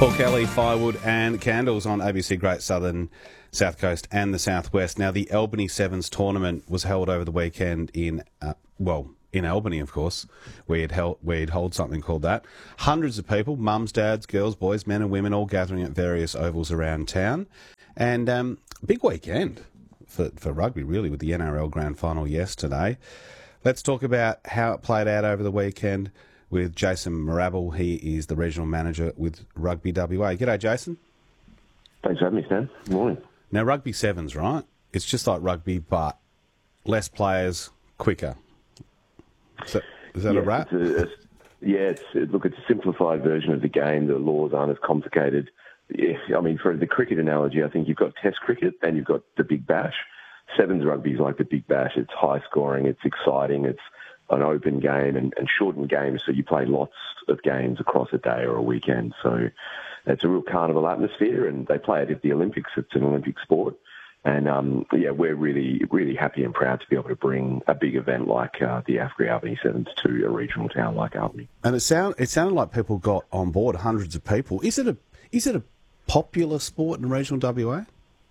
Paul Kelly, Firewood and Candles on ABC Great Southern, South Coast and the Southwest. Now, the Albany Sevens tournament was held over the weekend in Albany, of course, where you'd hold something called that. Hundreds of people, mums, dads, girls, boys, men and women, all gathering at various ovals around town. And big weekend for rugby, really, with the NRL Grand Final yesterday. Let's talk about how it played out over the weekend with Jason Marable. He is the regional manager with Rugby WA. G'day, Jason. Thanks for having me, Stan. Good morning. Now, Rugby Sevens, right? It's just like rugby, but less players, quicker. So, is that a wrap? It's a simplified version of the game. The laws aren't as complicated. Yeah, I mean, for the cricket analogy, I think you've got Test cricket and you've got the Big Bash. Sevens rugby is like the Big Bash. It's high scoring, it's exciting, it's an open game and shortened games, so you play lots of games across a day or a weekend. So it's a real carnival atmosphere, and they play it at the Olympics. It's an Olympic sport. And, we're really, really happy and proud to be able to bring a big event like the AFGRI Albany Sevens to a regional town like Albany. And it sounded like people got on board, hundreds of people. Is it a popular sport in regional WA?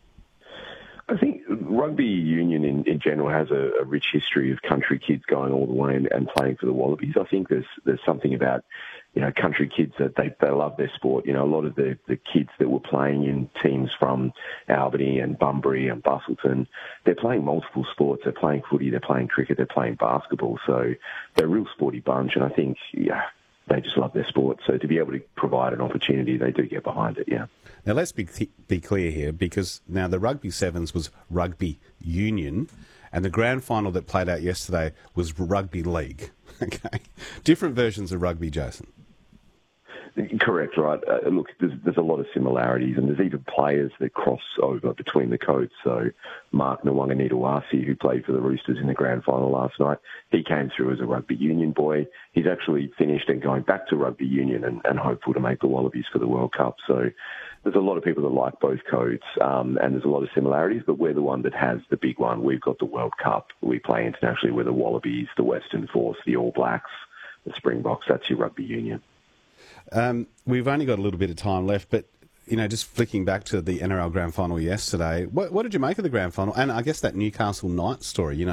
I think rugby union in general has a rich history of country kids going all the way and playing for the Wallabies. I think there's something about, country kids that they love their sport. A lot of the kids that were playing in teams from Albany and Bunbury and Busselton, they're playing multiple sports. They're playing footy, they're playing cricket, they're playing basketball. So they're a real sporty bunch, and I think, they just love their sport. So to be able to provide an opportunity, they do get behind it, yeah. Now, let's be clear here, because now the Rugby Sevens was rugby union, and the grand final that played out yesterday was rugby league. Okay, different versions of rugby, Jason. Correct, right. Look, there's a lot of similarities, and there's even players that cross over between the codes. So Mark Nwanganitawasi, who played for the Roosters in the grand final last night, he came through as a rugby union boy. He's actually finished and going back to rugby union and hopeful to make the Wallabies for the World Cup. So there's a lot of people that like both codes, and there's a lot of similarities, but we're the one that has the big one. We've got the World Cup. We play internationally with the Wallabies, the Western Force, the All Blacks, the Springboks. That's your rugby union. We've only got a little bit of time left, but, just flicking back to the NRL Grand Final yesterday, what did you make of the Grand Final? And I guess that Newcastle Knights story,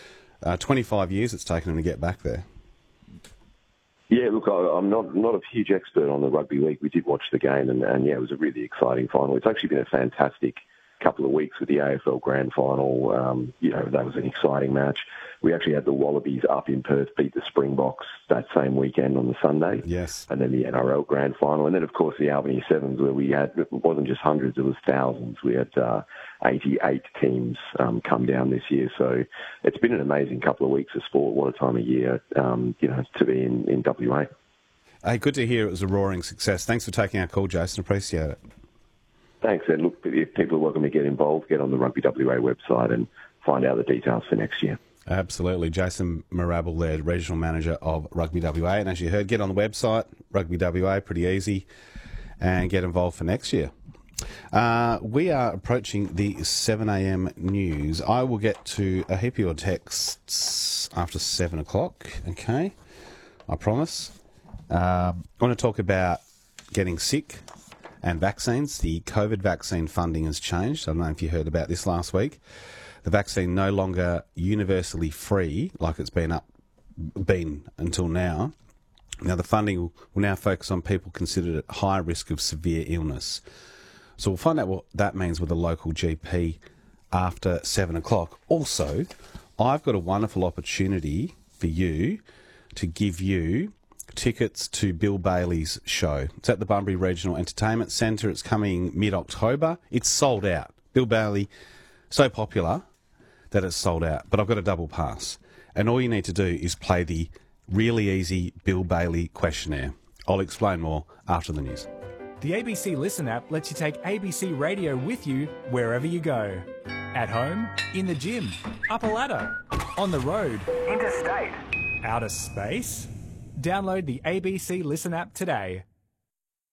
25 years it's taken them to get back there. Yeah, look, I'm not a huge expert on the rugby league. We did watch the game, and it was a really exciting final. It's actually been a fantastic couple of weeks with the AFL Grand Final. That was an exciting match. We actually had the Wallabies up in Perth beat the Springboks that same weekend on the Sunday. Yes. And then the NRL Grand Final. And then, of course, the Albany Sevens, where we had, it wasn't just hundreds, it was thousands. We had 88 teams come down this year. So it's been an amazing couple of weeks of sport. What a time of year, to be in WA. Hey, good to hear it was a roaring success. Thanks for taking our call, Jason. Appreciate it. Thanks. And look, if people are welcome to get involved, get on the Rugby WA website and find out the details for next year. Absolutely. Jason Marable there, Regional Manager of Rugby WA. And as you heard, get on the website, Rugby WA, pretty easy, and get involved for next year. We are approaching the 7 a.m. news. I will get to a heap of your texts after 7 o'clock, okay? I promise. I want to talk about getting sick and vaccines. The COVID vaccine funding has changed. I don't know if you heard about this last week. The vaccine no longer universally free like it's been until now. Now the funding will now focus on people considered at high risk of severe illness. So we'll find out what that means with a local GP after 7 o'clock. Also, I've got a wonderful opportunity for you to give you tickets to Bill Bailey's show. It's at the Bunbury Regional Entertainment Centre. It's coming mid-October. It's sold out. Bill Bailey, so popular that it's sold out. But I've got a double pass. And all you need to do is play the really easy Bill Bailey questionnaire. I'll explain more after the news. The ABC Listen app lets you take ABC Radio with you wherever you go. At home, in the gym, up a ladder, on the road, interstate, outer space. Download the ABC Listen app today.